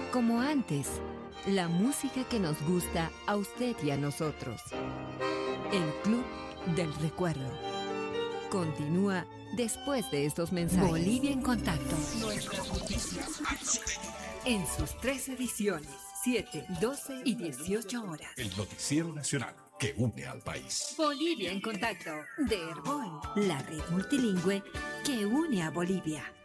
Como antes, la música que nos gusta a usted y a nosotros. El Club del Recuerdo. Continúa después de estos mensajes. Bolivia en Contacto. Nuestras noticias en sus 3 ediciones, 7, 12 y 18 horas. El noticiero nacional que une al país. Bolivia en Contacto, de Herbol, la red multilingüe que une a Bolivia.